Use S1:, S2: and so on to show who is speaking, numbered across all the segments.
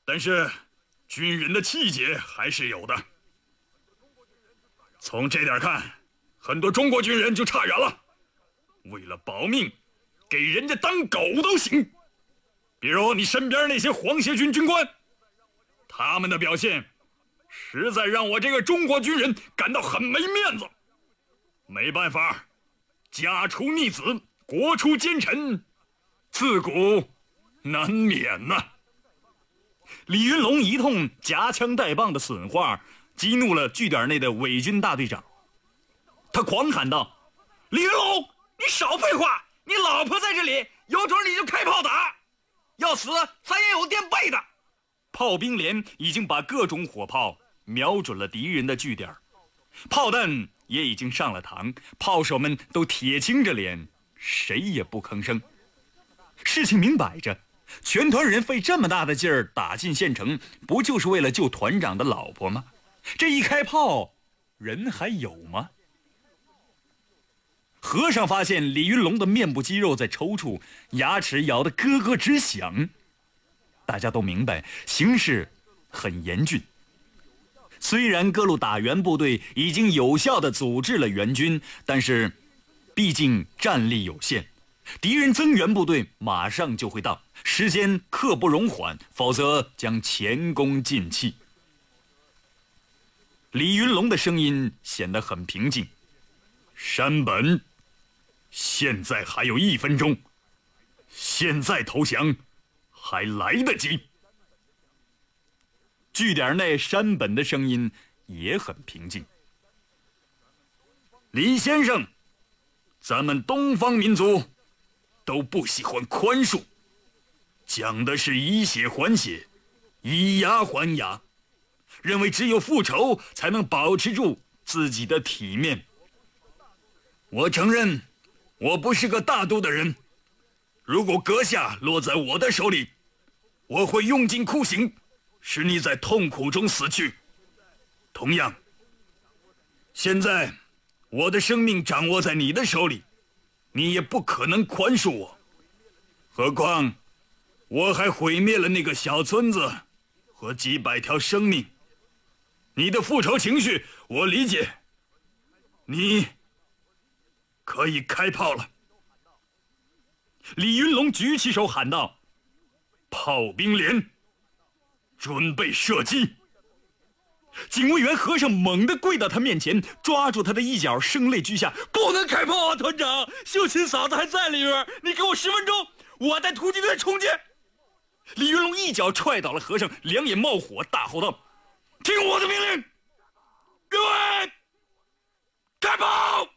S1: 但是军人的气节还是有的。从这点看，很多中国军人就差远了，为了保命，给人家当狗都行。比如你身边那些皇协军军官，他们的表现实在让我这个中国军人感到很没面子。没办法，家出逆子，国出奸臣，自古难免呐。
S2: 李云龙一通夹枪带棒的损话，激怒了据点内的伪军大队长。他狂喊道：“李云龙，你少废话！你老婆在这里，有种你就开炮打，要死咱也有垫背的。”炮兵连已经把各种火炮瞄准了敌人的据点，炮弹也已经上了膛，炮手们都铁青着脸，谁也不吭声。事情明摆着，全团人费这么大的劲儿打进县城，不就是为了救团长的老婆吗？这一开炮，人还有吗？和尚发现李云龙的面部肌肉在抽搐，牙齿咬得咯咯直响。大家都明白形势很严峻。虽然各路打援部队已经有效地组织了援军，但是毕竟战力有限，敌人增援部队马上就会到，时间刻不容缓，否则将前功尽弃。李云龙的声音显得很平静：“
S1: 山本，现在还有1分钟，现在投降还来得及。”
S2: 据点内山本的声音也很平静：“
S1: 李先生，咱们东方民族都不喜欢宽恕，讲的是以血还血，以牙还牙，认为只有复仇才能保持住自己的体面。我承认我不是个大度的人，如果阁下落在我的手里，我会用尽酷刑，使你在痛苦中死去。同样，现在我的生命掌握在你的手里，你也不可能宽恕我。何况我还毁灭了那个小村子和几百条生命。你的复仇情绪我理解，你可以开炮了。”
S2: 李云龙举起手喊道：“
S1: 炮兵连，准备射击！”
S2: 警卫员和尚猛地跪到他面前，抓住他的衣角，声泪俱下：“不能开炮啊，团长！秀琴嫂子还在里边，你给我10分钟，我带突击队冲进！”李云龙一脚踹倒了和尚，两眼冒火，大吼道：“
S1: 听我的命令，各位，开炮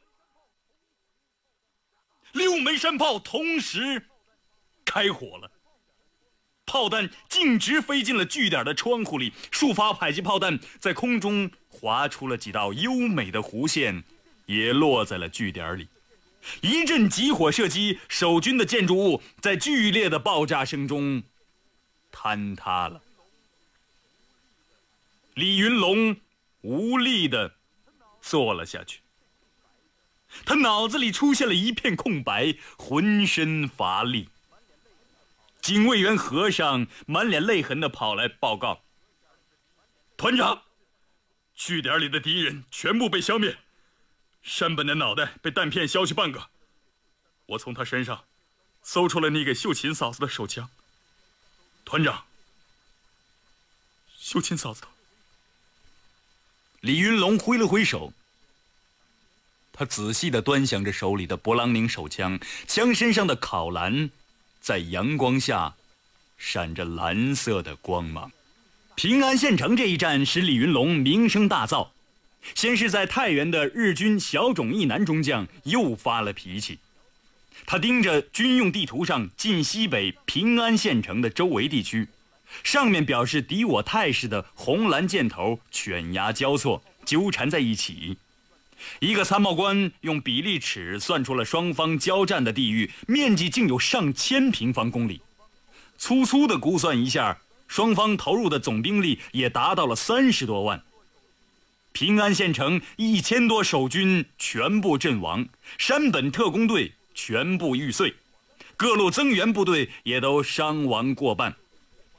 S2: ！”6枚山炮同时开火了，炮弹径直飞进了据点的窗户里，数发迫击炮弹在空中划出了几道优美的弧线，也落在了据点里。一阵急火射击，守军的建筑物在剧烈的爆炸声中坍塌了。李云龙无力地坐了下去，他脑子里出现了一片空白，浑身乏力。警卫员和尚满脸泪痕地跑来报告：“
S1: 团长，据点里的敌人全部被消灭，山本的脑袋被弹片削去半个，我从他身上搜出了你给秀琴嫂子的手枪。团长，秀琴嫂子的。”
S2: 李云龙挥了挥手，他仔细地端详着手里的勃朗宁手枪，枪身上的烤蓝在阳光下闪着蓝色的光芒。平安县城这一战使李云龙名声大噪。先是在太原的日军小冢义男中将又发了脾气，他盯着军用地图上晋西北平安县城的周围地区，上面表示敌我态势的红蓝箭头犬牙交错，纠缠在一起。一个参谋官用比例尺算出了双方交战的地域面积竟有上千平方公里，粗粗的估算一下，双方投入的总兵力也达到了30多万。平安县城1000多守军全部阵亡，山本特工队全部玉碎，各路增援部队也都伤亡过半。